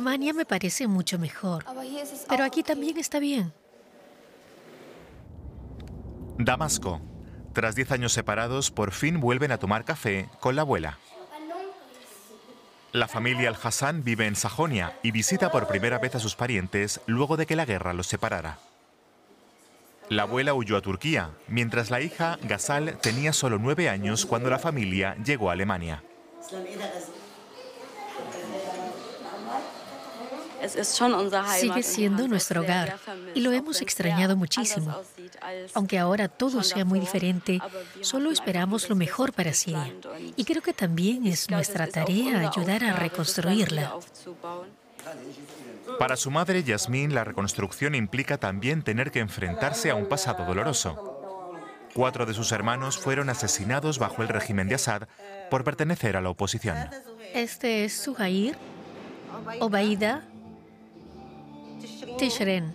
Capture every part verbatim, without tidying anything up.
Alemania me parece mucho mejor, pero aquí también está bien. Damasco. Tras diez años separados, por fin vuelven a tomar café con la abuela. La familia Al-Hassan vive en Sajonia y visita por primera vez a sus parientes luego de que la guerra los separara. La abuela huyó a Turquía, mientras la hija, Ghazal, tenía solo nueve años cuando la familia llegó a Alemania. Sigue siendo nuestro hogar y lo hemos extrañado muchísimo. Aunque ahora todo sea muy diferente, solo esperamos lo mejor para Siria. Y creo que también es nuestra tarea ayudar a reconstruirla. Para su madre, Yasmín, la reconstrucción implica también tener que enfrentarse a un pasado doloroso. Cuatro de sus hermanos fueron asesinados bajo el régimen de Assad por pertenecer a la oposición. Este es Suhair, Obaida, Tishreen.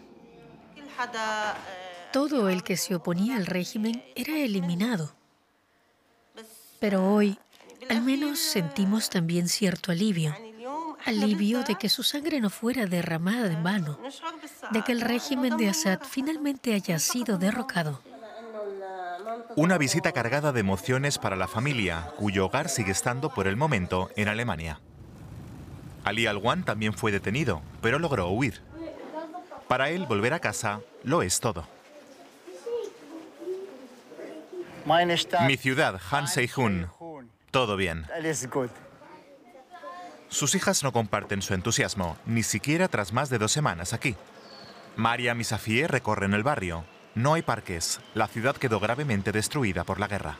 Todo el que se oponía al régimen era eliminado. Pero hoy, al menos sentimos también cierto alivio. Alivio de que su sangre no fuera derramada en vano, de que el régimen de Assad finalmente haya sido derrocado. Una visita cargada de emociones para la familia, cuyo hogar sigue estando por el momento en Alemania. Ali Alwan también fue detenido, pero logró huir. Para él, volver a casa lo es todo. Mi ciudad, Han Sei-hun. Todo bien. Sus hijas no comparten su entusiasmo, ni siquiera tras más de dos semanas aquí. Mariam y Safie recorren el barrio. No hay parques. La ciudad quedó gravemente destruida por la guerra.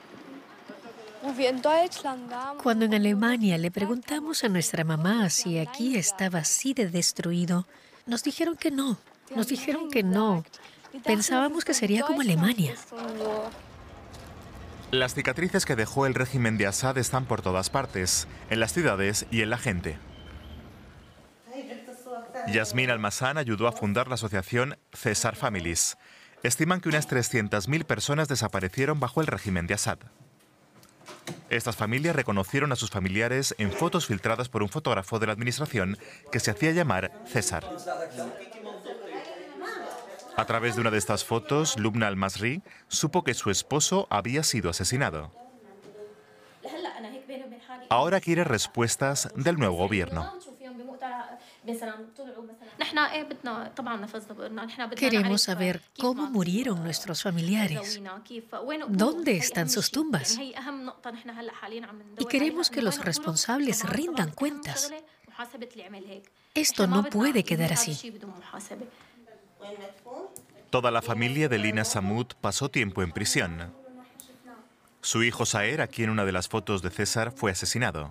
Cuando en Alemania le preguntamos a nuestra mamá si aquí estaba así de destruido, nos dijeron que no. Nos dijeron que no. Pensábamos que sería como Alemania. Las cicatrices que dejó el régimen de Assad están por todas partes, en las ciudades y en la gente. Yasmín Almasán ayudó a fundar la asociación Cesar Families. Estiman que unas trescientas mil personas desaparecieron bajo el régimen de Assad. Estas familias reconocieron a sus familiares en fotos filtradas por un fotógrafo de la administración que se hacía llamar César. A través de una de estas fotos, Lubna Al-Masri supo que su esposo había sido asesinado. Ahora quiere respuestas del nuevo gobierno. Queremos saber cómo murieron nuestros familiares, dónde están sus tumbas. Y queremos que los responsables rindan cuentas. Esto no puede quedar así. Toda la familia de Lina Samud pasó tiempo en prisión. Su hijo Saer, aquí en una de las fotos de César, fue asesinado.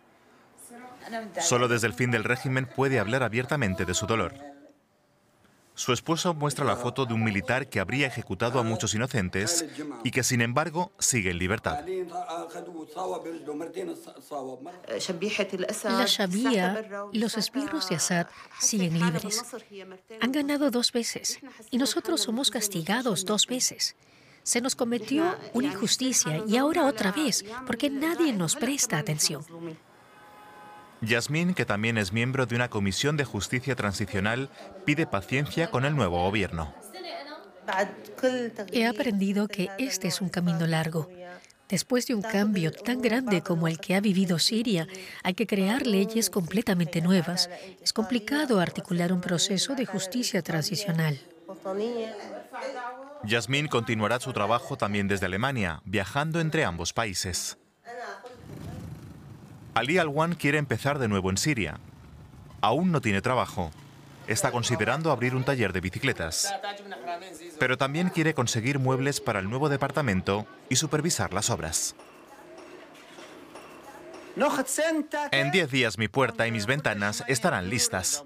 Solo desde el fin del régimen puede hablar abiertamente de su dolor. Su esposo muestra la foto de un militar que habría ejecutado a muchos inocentes y que, sin embargo, sigue en libertad. La Shabia y los esbirros de Assad siguen libres. Han ganado dos veces y nosotros somos castigados dos veces. Se nos cometió una injusticia y ahora otra vez, porque nadie nos presta atención. Yasmín, que también es miembro de una comisión de justicia transicional, pide paciencia con el nuevo gobierno. He aprendido que este es un camino largo. Después de un cambio tan grande como el que ha vivido Siria, hay que crear leyes completamente nuevas. Es complicado articular un proceso de justicia transicional. Yasmín continuará su trabajo también desde Alemania, viajando entre ambos países. Ali Alwan quiere empezar de nuevo en Siria. Aún no tiene trabajo. Está considerando abrir un taller de bicicletas. Pero también quiere conseguir muebles para el nuevo departamento y supervisar las obras. En diez días mi puerta y mis ventanas estarán listas.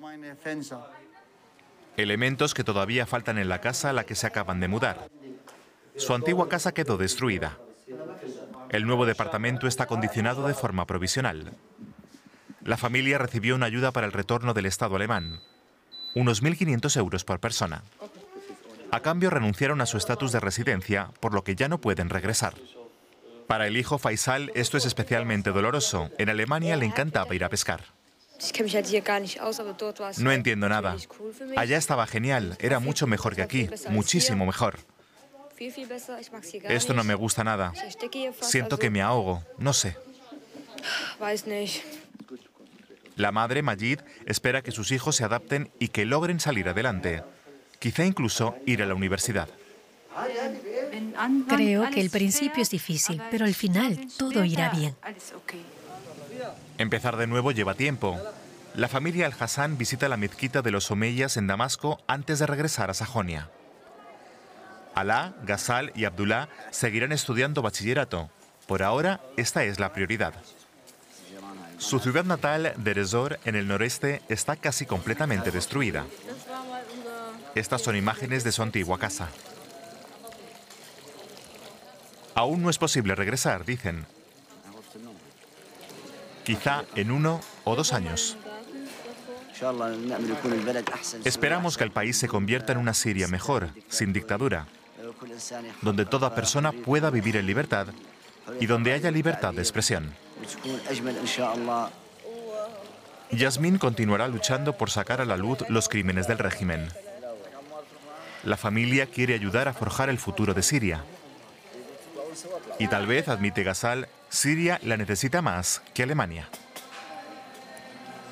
Elementos que todavía faltan en la casa a la que se acaban de mudar. Su antigua casa quedó destruida. El nuevo departamento está acondicionado de forma provisional. La familia recibió una ayuda para el retorno del Estado alemán, unos mil quinientos euros por persona. A cambio renunciaron a su estatus de residencia, por lo que ya no pueden regresar. Para el hijo Faisal esto es especialmente doloroso. En Alemania le encantaba ir a pescar. No entiendo nada. Allá estaba genial, era mucho mejor que aquí, muchísimo mejor. Esto no me gusta nada. Siento que me ahogo, no sé. La madre, Majid, espera que sus hijos se adapten y que logren salir adelante. Quizá incluso ir a la universidad. Creo que el principio es difícil, pero al final todo irá bien. Empezar de nuevo lleva tiempo. La familia Al-Hassan visita la mezquita de los Omeyas en Damasco antes de regresar a Sajonia. Alaa, Ghazal y Abdullah seguirán estudiando bachillerato. Por ahora, esta es la prioridad. Su ciudad natal, Deir ez-Zor, en el noreste, está casi completamente destruida. Estas son imágenes de su antigua casa. Aún no es posible regresar, dicen. Quizá en uno o dos años. Esperamos que el país se convierta en una Siria mejor, sin dictadura, donde toda persona pueda vivir en libertad y donde haya libertad de expresión. Yasmín continuará luchando por sacar a la luz los crímenes del régimen. La familia quiere ayudar a forjar el futuro de Siria. Y tal vez, admite Ghazal, Siria la necesita más que Alemania.